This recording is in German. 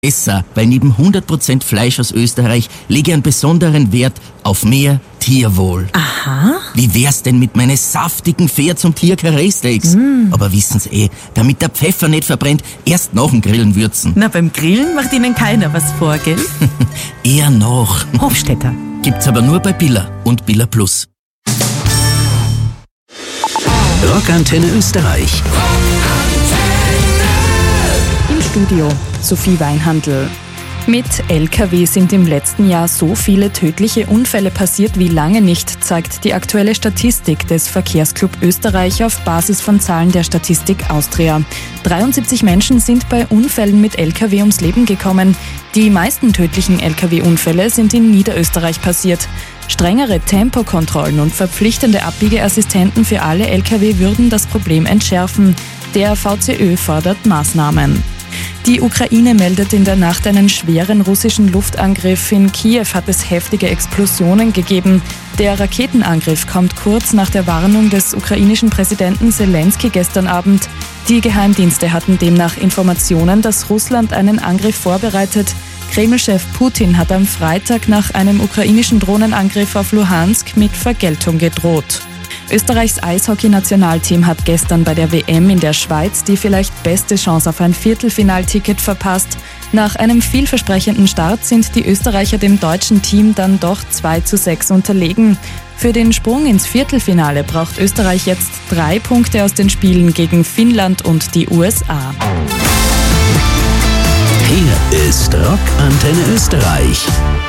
Besser, weil neben 100% Fleisch aus Österreich lege ich einen besonderen Wert auf mehr Tierwohl. Aha. Wie wär's denn mit meinen saftigen Pferd- und Tier-Karree-Steaks? Aber wissen's damit der Pfeffer nicht verbrennt, erst nach dem Grillen würzen. Na, beim Grillen macht Ihnen keiner was vor, gell? Eher noch. Hofstetter. Gibt's aber nur bei Billa und Billa Plus. Rockantenne Österreich. Im Studio Sophie Weinhandl. Mit LKW sind im letzten Jahr so viele tödliche Unfälle passiert wie lange nicht, zeigt die aktuelle Statistik des Verkehrsclub Österreich auf Basis von Zahlen der Statistik Austria. 73 Menschen sind bei Unfällen mit LKW ums Leben gekommen. Die meisten tödlichen LKW-Unfälle sind in Niederösterreich passiert. Strengere Tempokontrollen und verpflichtende Abbiegeassistenten für alle LKW würden das Problem entschärfen. Der VCÖ fordert Maßnahmen. Die Ukraine meldet in der Nacht einen schweren russischen Luftangriff. In Kiew hat es heftige Explosionen gegeben. Der Raketenangriff kommt kurz nach der Warnung des ukrainischen Präsidenten Selensky gestern Abend. Die Geheimdienste hatten demnach Informationen, dass Russland einen Angriff vorbereitet. Kreml-Chef Putin hat am Freitag nach einem ukrainischen Drohnenangriff auf Luhansk mit Vergeltung gedroht. Österreichs Eishockey-Nationalteam hat gestern bei der WM in der Schweiz die vielleicht beste Chance auf ein Viertelfinalticket verpasst. Nach einem vielversprechenden Start sind die Österreicher dem deutschen Team dann doch 2:6 unterlegen. Für den Sprung ins Viertelfinale braucht Österreich jetzt 3 Punkte aus den Spielen gegen Finnland und die USA. Hier ist Rockantenne Österreich.